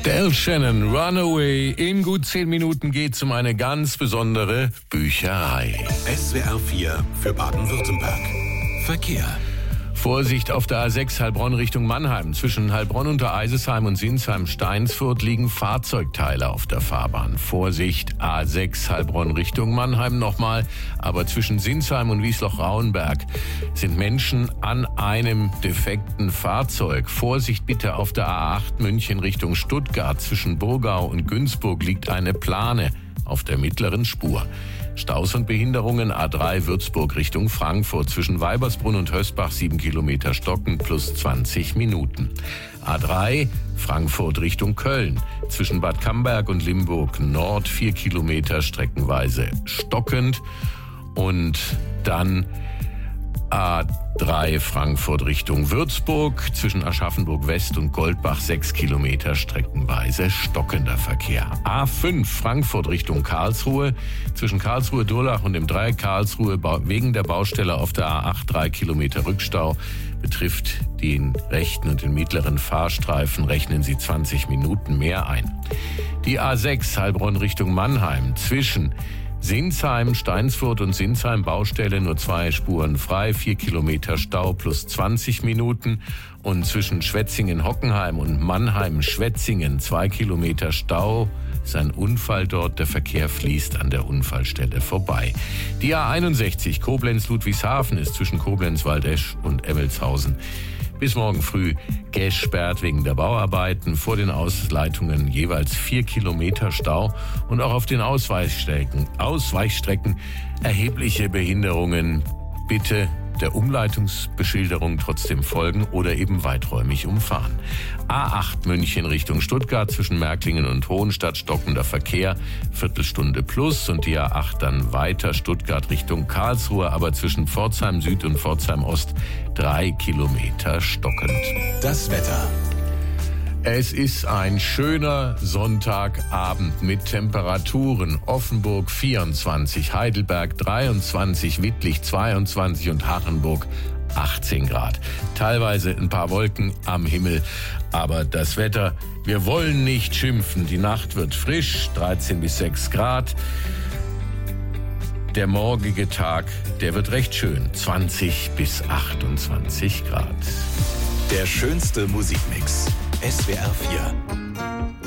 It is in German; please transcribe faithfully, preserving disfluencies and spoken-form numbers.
Del Shannon, Runaway. In gut zehn Minuten geht's um eine ganz besondere Bücherei. S W R vier für Baden-Württemberg. Verkehr. Vorsicht auf der A sechs Heilbronn Richtung Mannheim. Zwischen Heilbronn unter Eisesheim und Sinsheim-Steinsfurt liegen Fahrzeugteile auf der Fahrbahn. Vorsicht, A sechs Heilbronn Richtung Mannheim nochmal. Aber zwischen Sinsheim und Wiesloch-Rauenberg sind Menschen an einem defekten Fahrzeug. Vorsicht bitte auf der A acht München Richtung Stuttgart. Zwischen Burgau und Günzburg liegt eine Plane auf der mittleren Spur. Staus und Behinderungen A drei Würzburg Richtung Frankfurt. Zwischen Weibersbrunn und Hösbach sieben Kilometer stocken plus zwanzig Minuten. A drei Frankfurt Richtung Köln. Zwischen Bad Camberg und Limburg Nord vier Kilometer streckenweise stockend. Und dann A drei Frankfurt Richtung Würzburg, zwischen Aschaffenburg West und Goldbach sechs Kilometer streckenweise stockender Verkehr. A fünf Frankfurt Richtung Karlsruhe, zwischen Karlsruhe Durlach und dem Dreieck Karlsruhe wegen der Baustelle auf der A acht drei Kilometer Rückstau. Betrifft den rechten und den mittleren Fahrstreifen, rechnen Sie zwanzig Minuten mehr ein. Die A sechs Heilbronn Richtung Mannheim, zwischen Sinsheim, Steinsfurt und Sinsheim Baustelle nur zwei Spuren frei, vier Kilometer Stau plus zwanzig Minuten. Und zwischen Schwetzingen-Hockenheim und Mannheim-Schwetzingen zwei Kilometer Stau. Ist ein Unfall dort, der Verkehr fließt an der Unfallstelle vorbei. Die A einundsechzig Koblenz-Ludwigshafen ist zwischen Koblenz-Waldesch und Emmelshausen bis morgen früh gesperrt wegen der Bauarbeiten. Vor den Ausleitungen jeweils vier Kilometer Stau und auch auf den Ausweichstrecken, Ausweichstrecken erhebliche Behinderungen. Bitte der Umleitungsbeschilderung trotzdem folgen oder eben weiträumig umfahren. A acht München Richtung Stuttgart, zwischen Märklingen und Hohenstadt stockender Verkehr, Viertelstunde plus, und die A acht dann weiter Stuttgart Richtung Karlsruhe, aber zwischen Pforzheim Süd und Pforzheim Ost drei Kilometer stockend. Das Wetter. Es ist ein schöner Sonntagabend mit Temperaturen. Offenburg vierundzwanzig, Heidelberg dreiundzwanzig, Wittlich zweiundzwanzig und Hachenburg achtzehn Grad. Teilweise ein paar Wolken am Himmel, aber das Wetter, wir wollen nicht schimpfen. Die Nacht wird frisch, dreizehn bis sechs Grad. Der morgige Tag, der wird recht schön, zwanzig bis achtundzwanzig Grad. Der schönste Musikmix. S W R vier.